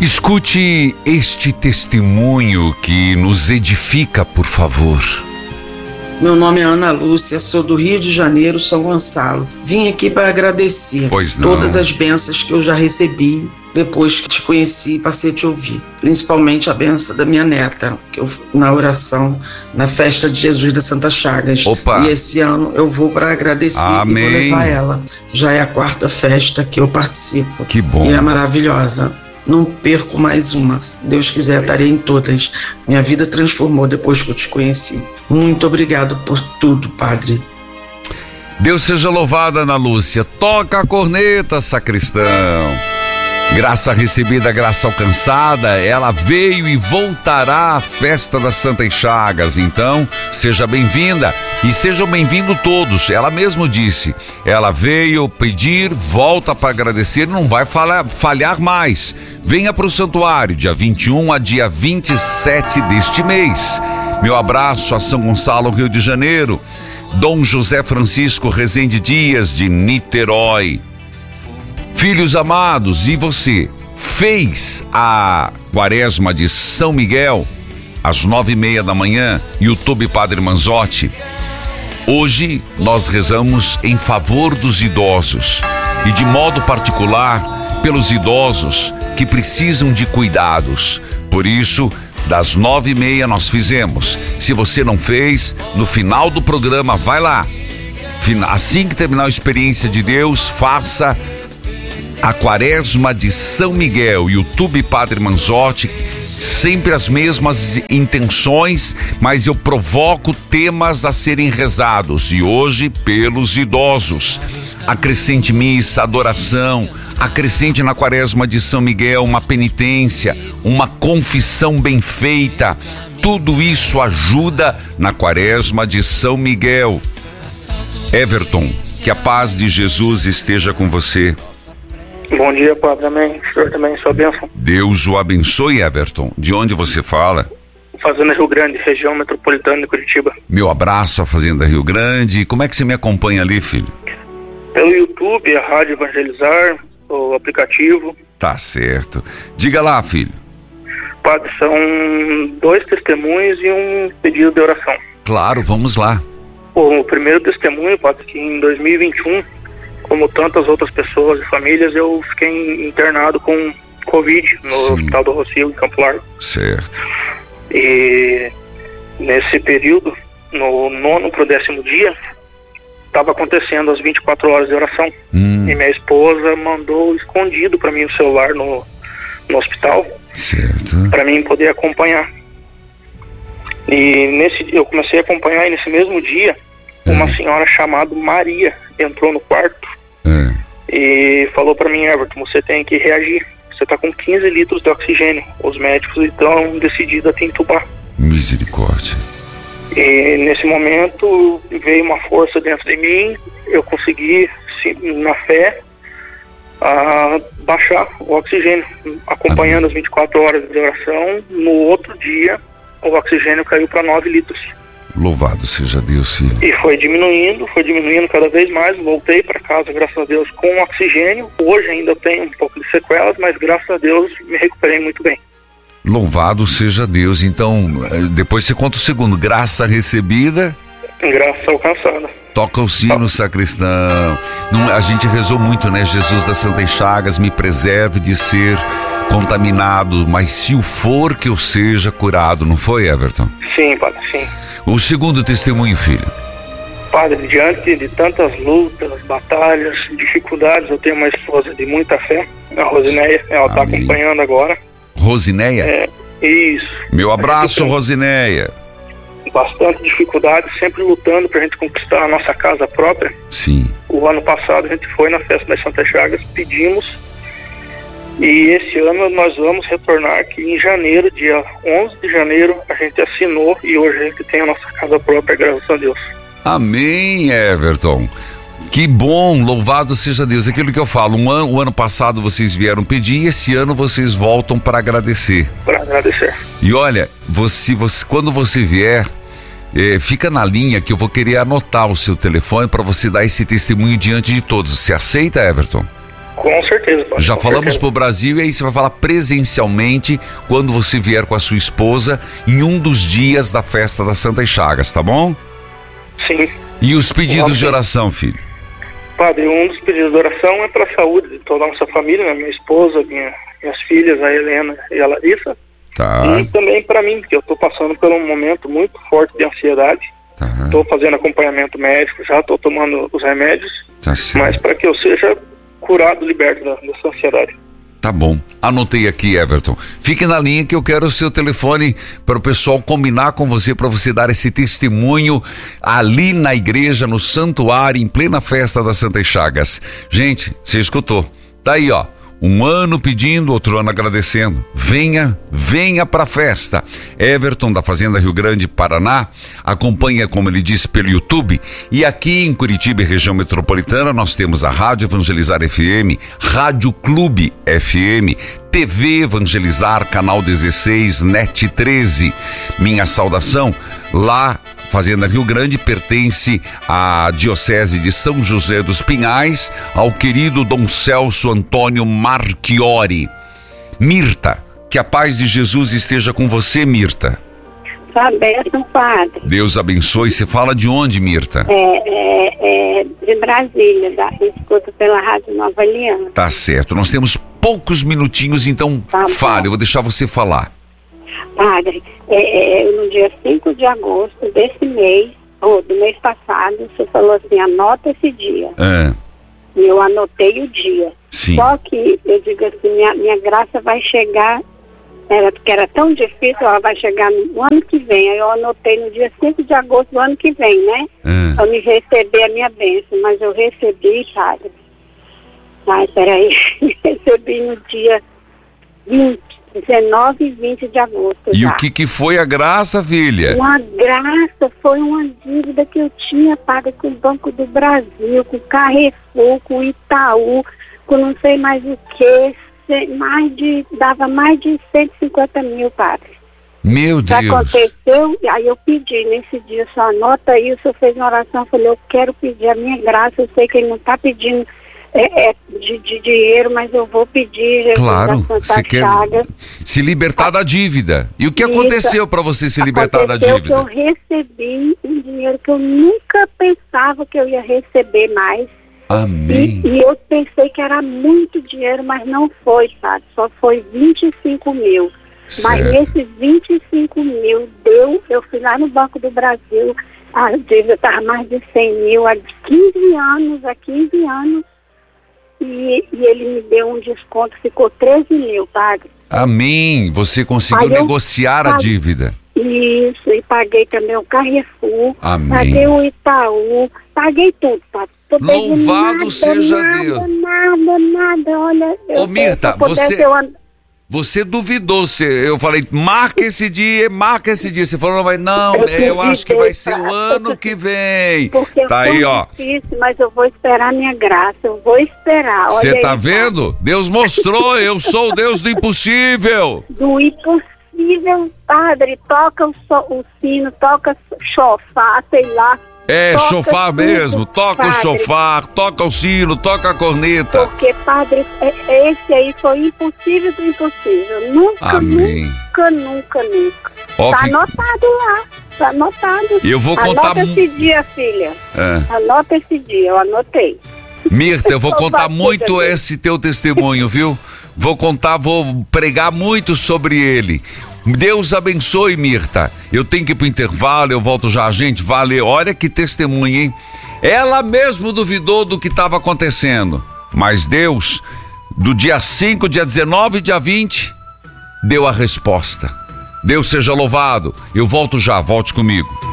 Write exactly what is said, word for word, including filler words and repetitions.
Escute este testemunho que nos edifica, por favor. Meu nome é Ana Lúcia, sou do Rio de Janeiro, São Gonçalo. Vim aqui para agradecer Pois não. todas as bênçãos que eu já recebi depois que te conheci e passei a te ouvir. Principalmente a bênção da minha neta, que eu na oração, na festa de Jesus da Santa Chagas. Opa. E esse ano eu vou para agradecer Amém. e vou levar ela. Já é a quarta festa que eu participo. Que bom. E é maravilhosa. Não perco mais uma. Se Deus quiser, estarei em todas. Minha vida transformou depois que eu te conheci. Muito obrigado por tudo, Padre. Deus seja louvado, Ana Lúcia. Toca a corneta, sacristão. Graça recebida, graça alcançada. Ela veio e voltará à festa das Santas Chagas. Então, seja bem-vinda e sejam bem-vindos todos. Ela mesmo disse, ela veio pedir, volta para agradecer, não vai falhar, falhar mais. Venha para o santuário, dia vinte e um a dia vinte e sete deste mês. Meu abraço a São Gonçalo, Rio de Janeiro. Dom José Francisco Rezende Dias, de Niterói. Filhos amados, e você fez a quaresma de São Miguel às nove e meia da manhã, YouTube Padre Manzotti? Hoje nós rezamos em favor dos idosos e de modo particular pelos idosos que precisam de cuidados. Por isso, das nove e meia nós fizemos. Se você não fez, no final do programa, vai lá. Assim que terminar a experiência de Deus, faça a quaresma de São Miguel, YouTube Padre Manzotti, sempre as mesmas intenções, mas eu provoco temas a serem rezados, e hoje pelos idosos. Acrescente missa, adoração, acrescente na quaresma de São Miguel uma penitência, uma confissão bem feita. Tudo isso ajuda na quaresma de São Miguel. Everton, que a paz de Jesus esteja com você. Bom dia, Padre. Amém. O senhor também, sua bênção. Deus o abençoe, Everton. De onde você fala? Fazenda Rio Grande, região metropolitana de Curitiba. Meu abraço à Fazenda Rio Grande. Como é que você me acompanha ali, filho? Pelo YouTube, a Rádio Evangelizar, o aplicativo. Tá certo. Diga lá, filho. Padre, são dois testemunhos e um pedido de oração. Claro, vamos lá. O primeiro testemunho, Padre, que em dois mil e vinte e um, como tantas outras pessoas e famílias, eu fiquei internado com Covid no Sim. Hospital do Rocio, em Campo Largo. Certo. E nesse período, no nono pro décimo dia, estava acontecendo as vinte e quatro horas de oração. Hum. E minha esposa mandou escondido para mim o celular no, no hospital, Certo. para mim poder acompanhar. E nesse eu comecei a acompanhar, e nesse mesmo dia, uma É. senhora chamada Maria entrou no quarto É. e falou para mim: Everton, você tem que reagir. Você está com quinze litros de oxigênio. Os médicos estão decididos a te entubar. Misericórdia. E nesse momento veio uma força dentro de mim. Eu consegui, na fé, a baixar o oxigênio, acompanhando Amém. as vinte e quatro horas de oração. No outro dia, o oxigênio caiu para nove litros. Louvado seja Deus, filho. E foi diminuindo, foi diminuindo cada vez mais. Voltei para casa, graças a Deus, com oxigênio. Hoje ainda tenho um pouco de sequelas, mas graças a Deus me recuperei muito bem. Louvado seja Deus. Então, depois você conta o segundo. Graça recebida, Graça alcançada. toca o sino, sacristão. Não, a gente rezou muito, né? Jesus das Santas Chagas, me preserve de ser contaminado, mas se o for, que eu seja curado. Não foi, Everton? Sim, Padre, sim. O segundo testemunho, filho. Padre, diante de tantas lutas, batalhas, dificuldades, eu tenho uma esposa de muita fé, a Rosineia, ela está Amém. acompanhando agora. Rosineia? É, isso. Meu abraço, Tem Rosineia. bastante dificuldade, sempre lutando para a gente conquistar a nossa casa própria. Sim. O ano passado a gente foi na festa das Santas Chagas, pedimos, e esse ano nós vamos retornar, que em janeiro, dia onze de janeiro, a gente assinou e hoje a gente tem a nossa casa própria, graças a Deus. Amém, Everton. Que bom, louvado seja Deus. Aquilo que eu falo, um ano, o ano passado vocês vieram pedir e esse ano vocês voltam para agradecer. Para agradecer. E olha, você, você, quando você vier, eh, fica na linha que eu vou querer anotar o seu telefone para você dar esse testemunho diante de todos. Você aceita, Everton? Com certeza, padre. Já com falamos certeza. pro Brasil e aí você vai falar presencialmente quando você vier com a sua esposa em um dos dias da festa das Santas Chagas, tá bom? Sim. E os pedidos Ok. de oração, filho? Padre, um dos pedidos de oração é para a saúde de toda a nossa família, né? Minha esposa, minha, minhas filhas, a Helena e a Larissa. Tá, E também para mim, porque eu estou passando por um momento muito forte de ansiedade. tá, Estou fazendo acompanhamento médico, já estou tomando os remédios, tá certo. mas para que eu seja curado, liberto da, dessa ansiedade. Tá bom, anotei aqui, Everton. Fique na linha que eu quero o seu telefone para o pessoal combinar com você, para você dar esse testemunho ali na igreja, no santuário, em plena festa das Santas Chagas. Gente, você escutou? Tá aí, ó. Um ano pedindo, outro ano agradecendo. Venha, venha pra festa. Everton da Fazenda Rio Grande, Paraná, acompanha, como ele disse, pelo YouTube. E aqui em Curitiba e região metropolitana nós temos a Rádio Evangelizar F M, Rádio Clube F M, T V Evangelizar, Canal dezesseis, Net treze. Minha saudação lá. Fazenda Rio Grande pertence à Diocese de São José dos Pinhais, ao querido Dom Celso Antônio Marchiori. Mirta, que a paz de Jesus esteja com você, Mirta. Sua bênção, padre. Deus abençoe. Você fala de onde, Mirta? É, é, é de Brasília, da, escuta pela Rádio Nova Aliança. Tá certo. Nós temos poucos minutinhos, então Tá fale. bom. Eu vou deixar você falar. Padre, é, é, no dia cinco de agosto desse mês, ou do mês passado, o senhor falou assim, anota esse dia. É, E eu anotei o dia. sim. Só que eu digo assim, minha, minha graça vai chegar, era, porque era tão difícil, ela vai chegar no ano que vem. Aí eu anotei no dia cinco de agosto do ano que vem, né? É. Pra me receber a minha bênção, mas eu recebi, padre. Ai, peraí, recebi no dia vinte, dezenove e vinte de agosto. E já. o que que foi a graça, filha? Uma graça, foi uma dívida que eu tinha paga com o Banco do Brasil, com o Carrefour, com o Itaú, com não sei mais o que, mais de, dava mais de cento e cinquenta mil, padre. Meu O que Deus. aconteceu, aí eu pedi nesse dia, só anota aí, o senhor fez uma oração, eu falei, eu quero pedir a minha graça, eu sei que ele não está pedindo é, é, de, de dinheiro, mas eu vou pedir, Jesus Claro, da Santa você quer Chagas. se libertar da dívida. E o que Isso. aconteceu para você se libertar da Aconteceu que eu dívida? recebi um dinheiro que eu nunca pensava que eu ia receber mais. Amém. E, e eu pensei que era muito dinheiro, mas não foi, sabe? Só foi vinte e cinco mil. Mas Certo. nesses vinte e cinco mil deu, eu fui lá no Banco do Brasil, a dívida estava mais de cem mil, há quinze anos, há quinze anos, e, e ele me deu um desconto, ficou treze mil, padre. Amém. Você conseguiu Aí eu negociar a paguei. dívida. Isso, e paguei também o Carrefour, Amém. paguei o Itaú, paguei tudo, padre. Tô devendo Louvado nada, seja nada, Deus. Nada, nada, olha. Ô, Mirta, se eu pudesse, você- eu and- Você duvidou, você, eu falei, marca esse dia, marca esse dia. Você falou, não, vai, não, Eu eu acho que vai duvidei, ser o cara. ano que vem. Porque Tá foi aí, ó. difícil, mas eu vou esperar minha graça, eu vou esperar. Você Olha tá aí, vendo? Deus mostrou, eu sou o Deus do impossível. Do impossível, padre, toca o, so- o sino, toca chofar, sei lá. É, Toca chofar tudo, mesmo, toca o padre. chofar, toca o sino, toca a corneta. Porque, padre, é- esse aí foi impossível do impossível. Nunca, Amém. nunca, nunca, nunca. Ó, Tá fica- anotado lá, tá anotado. Eu vou contar Anota mu- esse dia, filha. É. Anota esse dia, eu anotei. Mirta, eu vou Louvado contar seja muito Deus. esse teu testemunho, viu? Vou contar, vou pregar muito sobre ele. Deus abençoe, Mirta. Eu tenho que ir pro intervalo, eu volto já. Gente, valeu. Olha que testemunha, hein? Ela mesmo duvidou do que estava acontecendo. Mas Deus, do dia cinco, dia dezenove e dia vinte, deu a resposta. Deus seja louvado. Eu volto já, volte comigo.